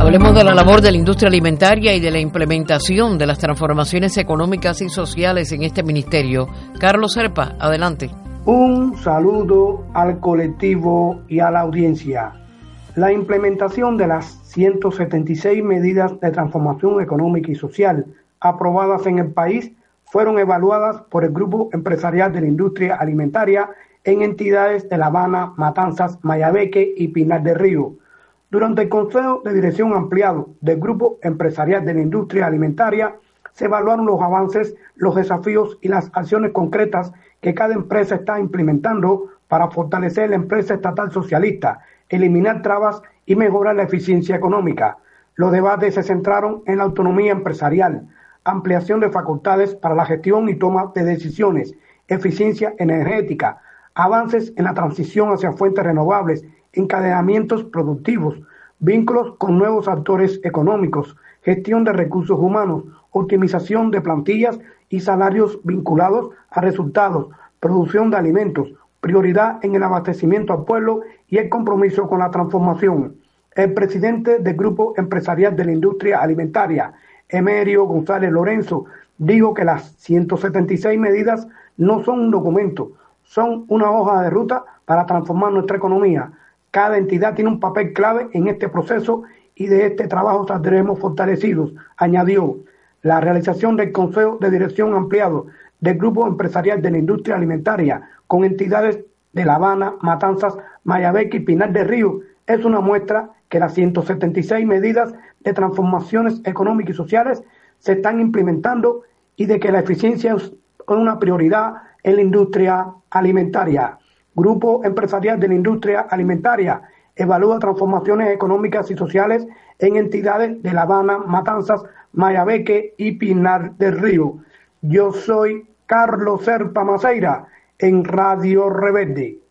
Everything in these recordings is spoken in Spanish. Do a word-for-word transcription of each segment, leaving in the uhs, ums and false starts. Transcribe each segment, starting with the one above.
Hablemos de la labor de la industria alimentaria y de la implementación de las transformaciones económicas y sociales en este ministerio. Carlos Serpa, adelante. Un saludo al colectivo y a la audiencia. La implementación de las ciento setenta y seis medidas de transformación económica y social aprobadas en el país fueron evaluadas por el Grupo Empresarial de la Industria Alimentaria en entidades de La Habana, Matanzas, Mayabeque y Pinar del Río. Durante el Consejo de Dirección Ampliado del Grupo Empresarial de la Industria Alimentaria, se evaluaron los avances, los desafíos y las acciones concretas que cada empresa está implementando para fortalecer la empresa estatal socialista, eliminar trabas y mejorar la eficiencia económica. Los debates se centraron en la autonomía empresarial, ampliación de facultades para la gestión y toma de decisiones, eficiencia energética, avances en la transición hacia fuentes renovables, encadenamientos productivos, vínculos con nuevos actores económicos, gestión de recursos humanos, optimización de plantillas y salarios vinculados a resultados, producción de alimentos, prioridad en el abastecimiento al pueblo y el compromiso con la transformación. El presidente del Grupo Empresarial de la Industria Alimentaria, Emerio González Lorenzo, dijo que las ciento setenta y seis medidas no son un documento, son una hoja de ruta para transformar nuestra economía. Cada entidad tiene un papel clave en este proceso y de este trabajo saldremos fortalecidos, añadió. La realización del Consejo de Dirección Ampliado del Grupo Empresarial de la Industria Alimentaria con entidades de La Habana, Matanzas, Mayabeque y Pinar del Río es una muestra que las ciento setenta y seis medidas de transformaciones económicas y sociales se están implementando y de que la eficiencia es una prioridad en la industria alimentaria. Grupo Empresarial de la Industria Alimentaria evalúa transformaciones económicas y sociales en entidades de La Habana, Matanzas, Mayabeque y Pinar del Río. Yo soy Carlos Serpa Maceira en Radio Rebelde.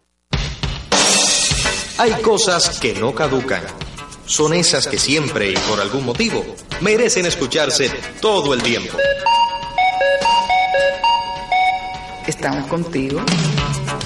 Hay cosas que no caducan. Son esas que siempre y por algún motivo merecen escucharse todo el tiempo. Estamos contigo.